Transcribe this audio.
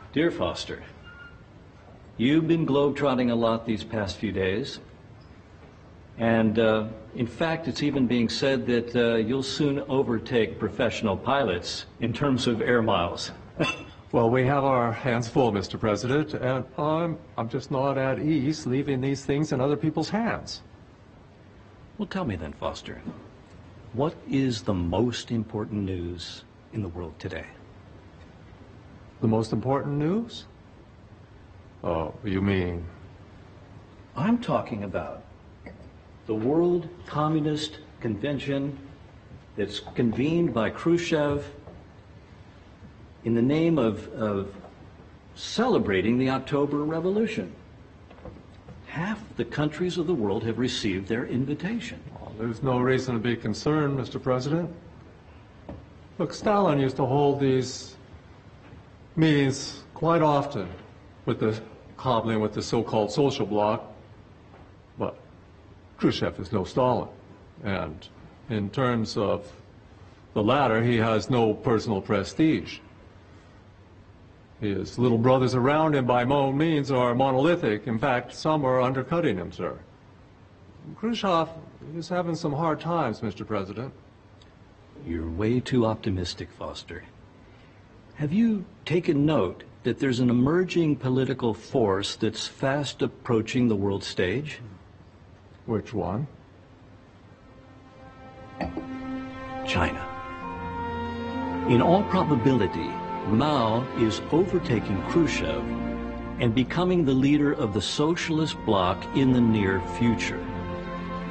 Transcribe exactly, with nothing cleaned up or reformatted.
Dear Foster, you've been globetrotting a lot these past few days. And uh, in fact, it's even being said that uh, you'll soon overtake professional pilots in terms of air miles. Well, we have our hands full, Mister President, and I'm, I'm just not at ease leaving these things in other people's hands. Well, tell me then, Foster, what is the most important news in the world today? The most important news? Oh, you mean? I'm talking about the World Communist Convention that's convened by Khrushchev in the name of, of celebrating the October Revolution. Half the countries of the world have received their invitation. Well, there's no reason to be concerned, Mister President. Look, Stalin used to hold these meetings quite often with the cobbling with the so-called social bloc, but Khrushchev is no Stalin. And in terms of the latter, he has no personal prestige. His little brothers around him, by no means, are monolithic. In fact, some are undercutting him, sir. Khrushchev is having some hard times, Mister President. You're way too optimistic, Foster. Have you taken note that there's an emerging political force that's fast approaching the world stage? Which one? China. In all probability, Mao is overtaking Khrushchev and becoming the leader of the socialist bloc in the near future.